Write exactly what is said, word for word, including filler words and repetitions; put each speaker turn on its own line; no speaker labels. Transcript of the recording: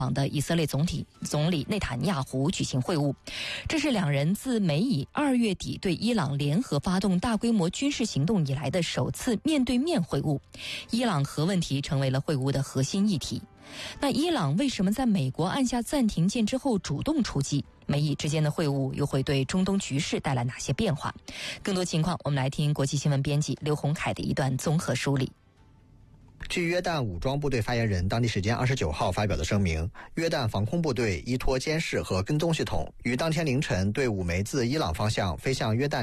的以色列总体总理内塔尼亚胡举行会晤，这是两人自美以二月底对伊朗联合发动大规模军事行动以来的首次面对面会晤。伊朗核问题成为了会晤的核心议题。那伊朗为什么在美国按下暂停键之后主动出击？美伊之间的会晤又会对中东局势带来哪些变化？更多情况，我们来听国际新闻编辑刘洪凯的一段综合梳理。
据约旦武装部队发言人当地时间二十九号发表的声明，约旦防空部队依托监视和跟踪系统，于当天凌晨对五枚自伊朗方向飞向约旦